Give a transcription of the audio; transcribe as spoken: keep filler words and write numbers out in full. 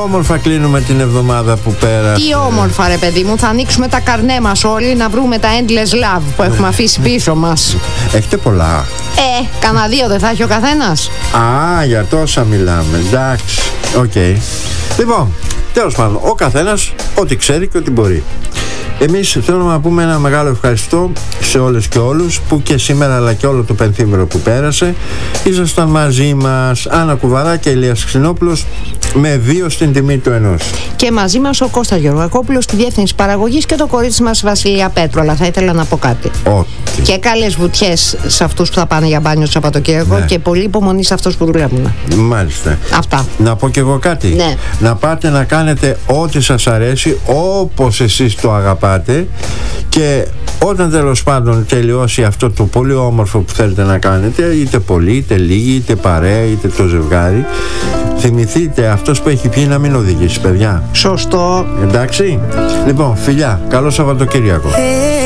όμορφα κλείνουμε την εβδομάδα που πέρασε. Τι όμορφα, ρε παιδί μου. Θα ανοίξουμε τα καρνέ μας όλοι να βρούμε τα endless love που έχουμε αφήσει πίσω μας. Έχετε πολλά? Ε, κανένα δύο δεν θα έχει ο καθένας. Α, για τόσα μιλάμε. Εντάξει. Οκ. Okay. Λοιπόν, τέλος πάντων, ο καθένας ό,τι ξέρει και ό,τι μπορεί. Εμείς θέλουμε να πούμε ένα μεγάλο ευχαριστώ σε όλες και όλους που και σήμερα αλλά και όλο το πενθήμερο που πέρασε ήσασταν μαζί μας. Άννα Κουβαρά και Ηλίας Ξινόπουλος, με δύο στην τιμή του ενός. Και μαζί μας ο Κώστας Γεωργακόπουλος στη διεύθυνση παραγωγής και το κορίτσι μας Βασιλεία Πέτρου. Αλλά θα ήθελα να πω κάτι. Ό,τι. Και καλές βουτιές σε αυτούς που θα πάνε για μπάνιο το Σαββατοκύριακο, ναι. Και πολύ υπομονή σε αυτούς που δουλεύουν. Μάλιστα. Αυτά. Να πω κι εγώ κάτι. Ναι. Να πάτε να κάνετε ό,τι σας αρέσει, όπως εσείς το αγαπάτε, και όταν τέλος πάντων τελειώσει αυτό το πολύ όμορφο που θέλετε να κάνετε, είτε πολύ, είτε λίγοι, είτε παρέα, είτε το ζευγάρι, θυμηθείτε αυτός που έχει πιει να μην οδηγήσει, παιδιά. Σωστό. Εντάξει. Λοιπόν, φιλιά, καλό Σαββατοκύριακο.